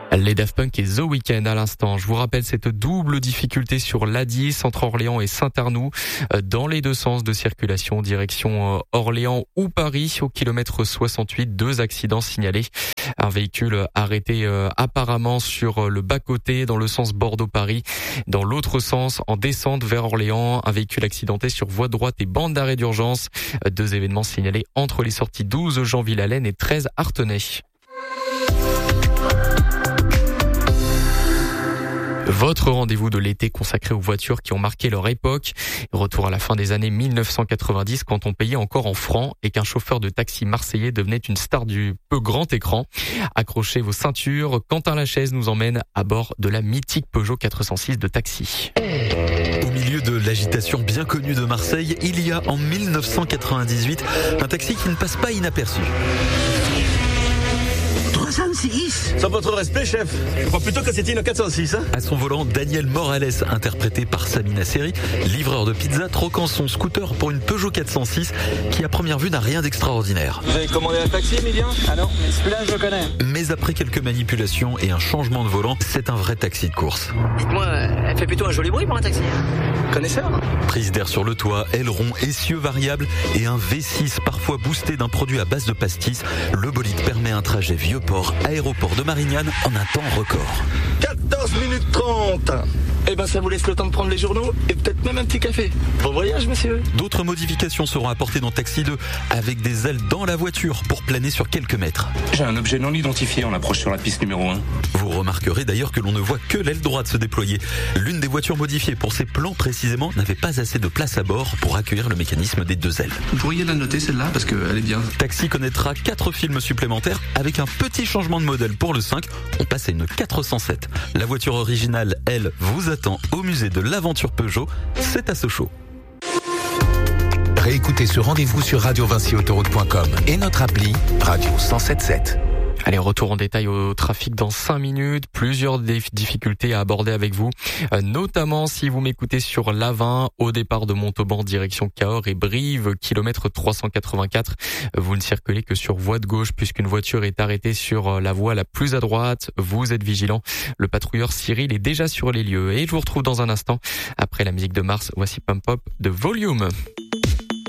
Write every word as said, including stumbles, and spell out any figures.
Les Daft Punk et The Weeknd à l'instant. Je vous rappelle cette double difficulté sur l'A dix entre Orléans et Saint-Arnoux dans les deux sens de circulation, direction Orléans ou Paris. Au kilomètre soixante-huit, deux accidents signalés. Un véhicule arrêté apparemment sur le bas-côté dans le sens Bordeaux-Paris. Dans l'autre sens, en descente vers Orléans, un véhicule accidenté sur voie droite et bande d'arrêt d'urgence. Deux événements signalés entre les sorties douze Jean-Villalène et treize Artenay. Votre rendez-vous de l'été consacré aux voitures qui ont marqué leur époque. Retour à la fin des années mille neuf cent quatre-vingt-dix quand on payait encore en francs et qu'un chauffeur de taxi marseillais devenait une star du peu grand écran. Accrochez vos ceintures, Quentin Lachaise nous emmène à bord de la mythique Peugeot quatre cent six de taxi. Au milieu de l'agitation bien connue de Marseille, il y a en mille neuf cent quatre-vingt-dix-huit un taxi qui ne passe pas inaperçu. trois cent six. Sans votre respect, chef, je crois plutôt que c'était une quatre cent six. Hein. À son volant, Daniel Morales, interprété par Samina Seri, livreur de pizza, troquant son scooter pour une Peugeot quatre cent six qui, à première vue, n'a rien d'extraordinaire. Vous avez commandé un taxi, Emilien? Ah non, mais celui-là, je le connais. Mais après quelques manipulations et un changement de volant, c'est un vrai taxi de course. Dites-moi, elle fait plutôt un joli bruit pour un taxi. Connaisseur? Prise d'air sur le toit, aileron, essieux variables et un V six parfois boosté d'un produit à base de pastis, le bolide permet un trajet Vieux-Port, aéroport de Marignane en un temps record. quatorze minutes trente. Eh ben ça vous laisse le temps de prendre les journaux et peut-être même un petit café. Bon voyage, monsieur. D'autres modifications seront apportées dans Taxi deux avec des ailes dans la voiture pour planer sur quelques mètres. J'ai un objet non identifié en approche sur la piste numéro un. Vous remarquerez d'ailleurs que l'on ne voit que l'aile droite se déployer. L'une des voitures modifiées pour ces plans précisément n'avait pas assez de place à bord pour accueillir le mécanisme des deux ailes. Vous pourriez la noter celle-là parce qu'elle est bien. Taxi connaîtra quatre films supplémentaires avec un petit changement de modèle pour le cinq. On passe à une quatre cent sept. La voiture originale, elle, vous attend au musée de l'aventure Peugeot. C'est à Sochaux. Réécoutez ce rendez-vous sur radio vinci autoroute point com et notre appli Radio cent sept sept. Allez, retour en détail au trafic dans cinq minutes. Plusieurs difficultés à aborder avec vous, euh, notamment si vous m'écoutez sur l'A vingt au départ de Montauban direction Cahors et Brive, kilomètre trois cent quatre-vingt-quatre. Vous ne circulez que sur voie de gauche puisqu'une voiture est arrêtée sur la voie la plus à droite. Vous êtes vigilant. Le patrouilleur Cyril est déjà sur les lieux et je vous retrouve dans un instant. Après la musique de Mars, voici Pump Up de Volume.